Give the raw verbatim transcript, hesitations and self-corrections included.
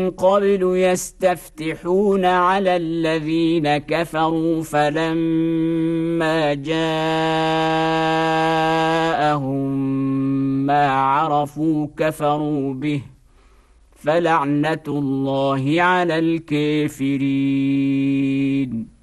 قبل يستفتحون على الذين كفروا فلما جاءهم ما عرفوا كفروا به فلعنة الله على الكافرين.